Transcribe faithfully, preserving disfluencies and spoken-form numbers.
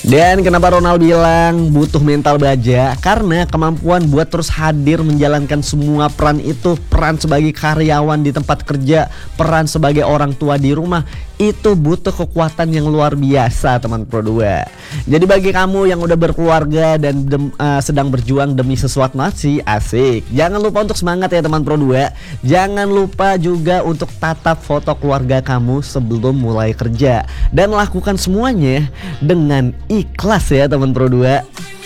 Dan kenapa Ronald bilang butuh mental baja? Karena kemampuan buat terus hadir menjalankan semua peran itu, peran sebagai karyawan di tempat kerja, peran sebagai orang tua di rumah, itu butuh kekuatan yang luar biasa teman Pro dua. Jadi bagi kamu yang udah berkeluarga dan dem, uh, sedang berjuang demi sesuatu nasi, asik, jangan lupa untuk semangat ya teman Pro dua. Jangan lupa juga untuk tatap foto keluarga kamu sebelum mulai kerja, dan lakukan semuanya dengan ikhlas ya teman Pro dua.